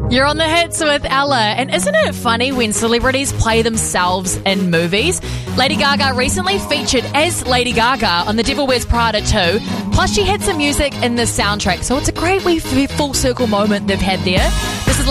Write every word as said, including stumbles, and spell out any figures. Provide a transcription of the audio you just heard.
You're on the hits with Ella, and isn't it funny when celebrities play themselves in movies? Lady Gaga recently featured as Lady Gaga on The Devil Wears Prada two, plus she had some music in the soundtrack, so it's a great wee full circle moment they've had there. This is